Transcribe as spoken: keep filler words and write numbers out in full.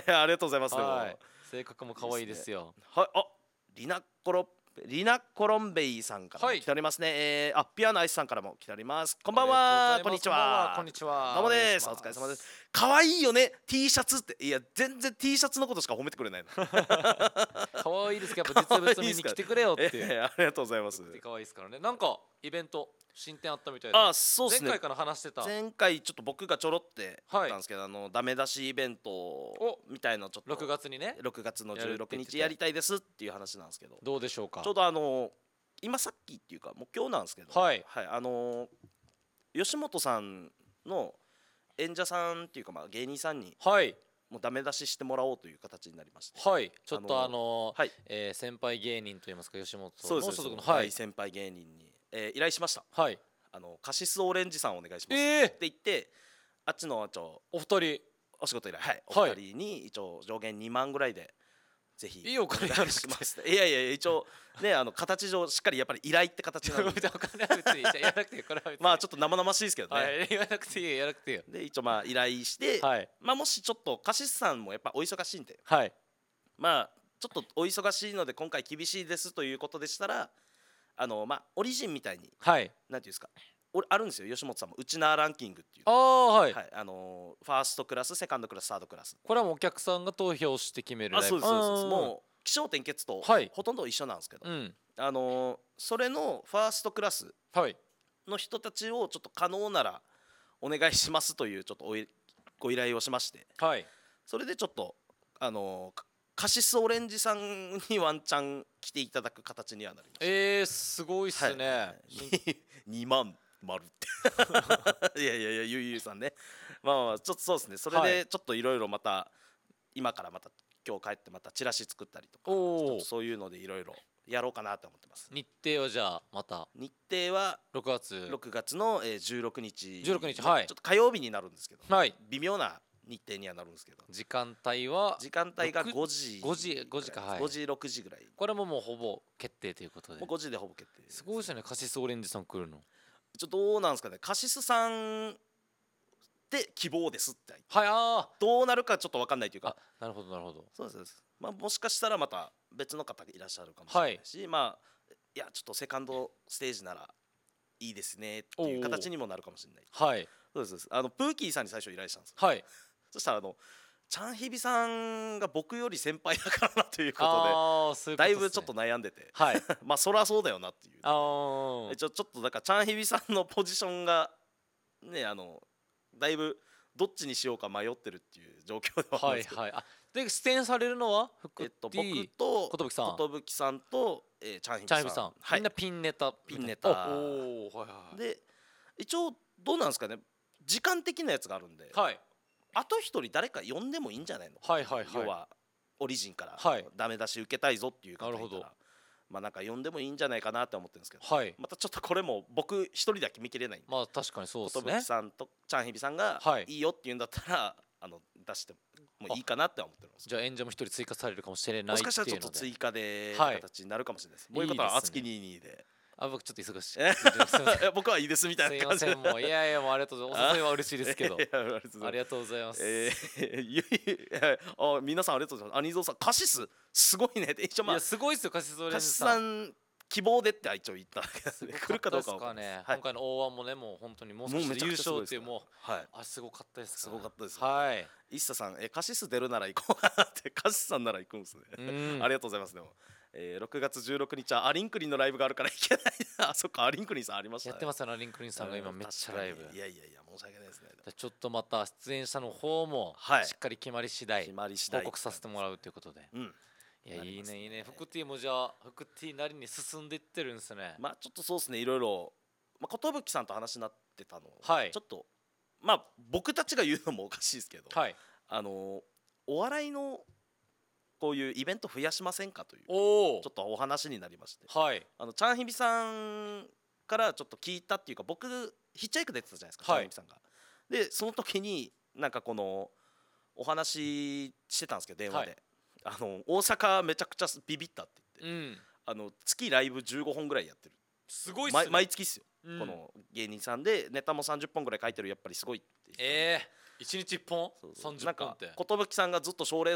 やありがとうございます。 はい、性格も可愛いですよ。 はい、あ、リナコロリナコロンベイさんからも来ておりますね。えー、あ、ピアノアイスさんからも来ております。こんばんは、こんにちは。 こんにちは。 どうもです。お疲れ様です。可愛いよね T シャツって。いや全然 T シャツのことしか褒めてくれないの。 可愛いですけど、やっぱ実物見に来てくれよっていう。 えー、ありがとうございます。 可愛いですからね。なんかイベント進展あったみたいで。 あ、そうですね。 前回から話してた。 前回ちょっと僕がちょろって言ったんですけど、はい、あのダメ出しイベントみたいのちょっとろくがつにね、 ろくがつのじゅうろくにちやりたいですっていう話なんですけど、 どうでしょうか。 ちょうどあの今さっきっていうかもう今日なんですけど、 はい、 はい、あの吉本さんの演者さんっていうかまあ芸人さんに、はい、もうダメ出ししてもらおうという形になりまして、 はい、ちょっとあのーはい、 えー、先輩芸人といいますか吉本の所属の大先輩芸人に、えー、依頼しました。はい、あのカシスオレンジさんお願いします、えー、って言って、あっちのちょお二人お仕事依頼、はい、お二人に一応上限にまんぐらいでぜひいいお金あるします。 いやいや一応ね、あの形上しっかりやっぱり依頼って形なのでまあちょっと生々しいですけどね、はい、 言わなくていいよ、やらなくていいよ。 で一応まあ依頼して、はい、まあもしちょっとカシスさんもやっぱお忙しいんで、はい、まあちょっとお忙しいので今回厳しいですということでしたら、あのまあオリジンみたいに、はい、なんていうんですか、あるんですよ吉本さんもウチナーランキングっていう、 ああ、はい、 はい、あのー、ファーストクラスセカンドクラスサードクラス、 これはもうお客さんが投票して決めるライブ。 あ、そうですそうです。もう起承転結とほとんど一緒なんですけど、はい、うん、あのー、それのファーストクラスの人たちをちょっと可能ならお願いしますというちょっとおいご依頼をしまして、はい、それでちょっとあのー、カシスオレンジさんにワンチャン来ていただく形にはなりました。 えー、すごいっすね、はい、 にまん丸っていやいやいやゆいゆいさんね、まあまあちょっとそうですね、それでちょっといろいろまた今からまた今日帰ってまたチラシ作ったりとか、ちょっとそういうのでいろいろやろうかなと思ってます。 日程はじゃあまた日程はろくがつろくがつのじゅうろくにち、 じゅうろくにち、はい、 ちょっと火曜日になるんですけど、 はい、 微妙な日程にはなるんですけど、 時間帯は時間帯がごじごじごじか、はい、 ごじろくじぐらい。 これももうほぼ決定ということで、 もうごじでほぼ決定です。 すごいですよね、カシスオレンジさん来るの。 ちょっとどうなんですかね、カシスさんで希望ですって、 はい、あどうなるかちょっと分かんないというか、 なるほどなるほど、 そうです、まあ、もしかしたらまた別の方がいらっしゃるかもしれないし、はい、まあいやちょっとセカンドステージならいいですねっていう形にもなるかもしれない。はい、そうです、あのプーキーさんに最初依頼したんですよ。はい、そしたらあのチャンヒビさんが僕より先輩だからなということで、だいぶちょっと悩んでて、はい、まあそりゃそうだよなっていう、あちょちょっとだからチャンヒビさんのポジションがね、あのだいぶどっちにしようか迷ってるっていう状況ではあるんですけど、はいはい、あで出演されるのは福、 えっと、僕と寿さん、寿さんと、えー、チャンヒビさん、 はい、みんなピンネタピンネタ、おお、はいはい、で一応どうなんですかね、時間的なやつがあるんで、はい、あと一人誰か呼んでもいいんじゃないの、はいはいはい、要はオリジンからダメ出し受けたいぞっていう方いたら、まあなんか呼んでもいいんじゃないかなって思ってるんですけど、はい、またちょっとこれも僕一人だけ見切れないんで、 まあ確かにそうですね、 寿さんとチャンヒビさんがいいよって言うんだったら、あの出してもいいかなって思ってるんです。 じゃあ演者も一人追加されるかもしれないっていうので、もしかしたらちょっと追加で形になるかもしれないです。もういうことは熱きににで、 あ、僕ちょっと忙しい僕はいいですみたいな感じで、 すいません、もういやいやもうありがとうございます、お誘いは嬉しいですけどありがとうございます。 えー、あ、皆さんありがとうございます。アニゾーさんカシスすごいね。一応まあいやすごいですよ、カシスオレンジさん希望でって一応言っただけで来るかどうかはね、今回の大腕もね、もう本当にもう少し優勝っていう、もうあすごかったです、 すごかったです。 はい、 イッサさん、えカシス出るなら行こうかなって、カシスさんなら行くんですね。ありがとうございます。でもえー、ろくがつじゅうろくにちはアリンクリンのライブがあるから行けないな。あ、そっか、アリンクリンさんありましたね。 やってますよね、アリンクリンさんが今めっちゃライブ。 いやいやいや、申し訳ないですね。 ちょっとまた出演者の方もしっかり決まり次第報告させてもらうということで、うん、いやいいねいいね。フクティもじゃあフクティなりに進んでいってるんですね。 まあちょっとそうですね、いろいろまあ寿さんと話になってたの、はい、ちょっとまあ僕たちが言うのもおかしいですけど、はい、あのお笑いのこういうイベント増やしませんかというちょっとお話になりまして、はい、あのチャンヒビさんからちょっと聞いたっていうか、僕ヒッチハイクで出てたじゃないですか、はい、チャンヒビさんが。でその時になんかこのお話してたんですけど電話で、はい、あの大阪めちゃくちゃビビったって言って、うん、あの月ライブじゅうごほんぐらいやってる。 すごいっすね、 毎月っすよ、うん、この芸人さんでネタもさんじゅっぽんぐらい書いてる、やっぱりすごいって。 ええー、いちにちいっぽんさんじゅっぽんって、 寿さんがずっと奨励